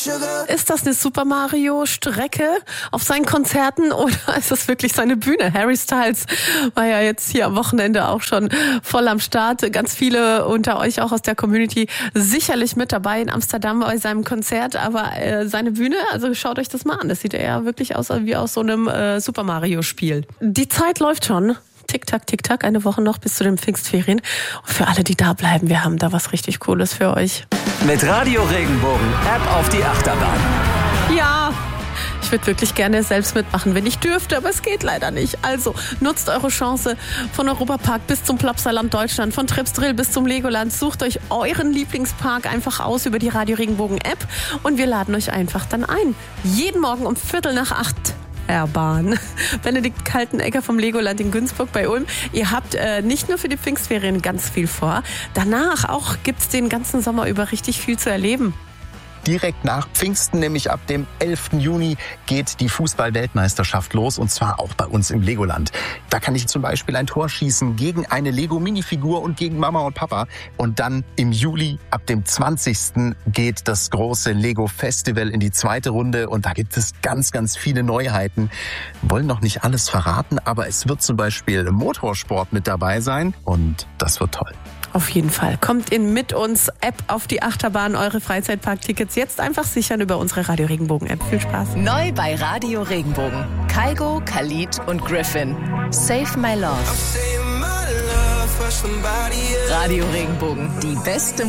Ist das eine Super Mario Strecke auf seinen Konzerten oder ist das wirklich seine Bühne? Harry Styles war ja jetzt hier am Wochenende auch schon voll am Start. Ganz viele unter euch auch aus der Community sicherlich mit dabei in Amsterdam bei seinem Konzert. Aber seine Bühne, also schaut euch das mal an. Das sieht ja wirklich aus wie aus so einem Super Mario Spiel. Die Zeit läuft schon. Tick-Tack, Tick-Tack, eine Woche noch bis zu den Pfingstferien. Und für alle, die da bleiben, wir haben da was richtig Cooles für euch. Mit Radio Regenbogen, App auf die Achterbahn. Ja, ich würde wirklich gerne selbst mitmachen, wenn ich dürfte, aber es geht leider nicht. Also nutzt eure Chance von Europapark bis zum Plopsaland Deutschland, von Tripsdrill bis zum Legoland. Sucht euch euren Lieblingspark einfach aus über die Radio Regenbogen App und wir laden euch einfach dann ein. Jeden Morgen um 7:45. Bahn. Benedikt Kaltenegger vom Legoland in Günzburg bei Ulm. Ihr habt nicht nur für die Pfingstferien ganz viel vor, danach auch gibt's den ganzen Sommer über richtig viel zu erleben. Direkt nach Pfingsten, nämlich ab dem 11. Juni, geht die Fußball-Weltmeisterschaft los und zwar auch bei uns im Legoland. Da kann ich zum Beispiel ein Tor schießen gegen eine Lego-Minifigur und gegen Mama und Papa. Und dann im Juli, ab dem 20. geht das große Lego-Festival in die zweite Runde und da gibt es ganz, ganz viele Neuheiten. Wollen noch nicht alles verraten, aber es wird zum Beispiel Motorsport mit dabei sein und das wird toll. Auf jeden Fall. Kommt in mit uns, App auf die Achterbahn, eure Freizeitparktickets jetzt einfach sichern über unsere Radio Regenbogen App. Viel Spaß. Neu bei Radio Regenbogen. Kygo, Khalid und Griffin. Save My Love. Radio Regenbogen. Die beste